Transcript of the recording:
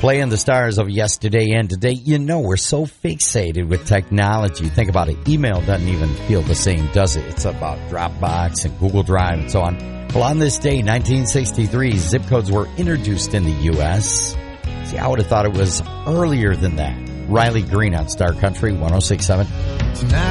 playing the stars of yesterday and today. You know, we're so fixated with technology. Think about it. Email doesn't even feel the same, does it? It's about Dropbox and Google Drive and so on. Well, on this day, 1963, zip codes were introduced in the U.S. See, I would have thought it was earlier than that. Riley Green on Star Country 106.7.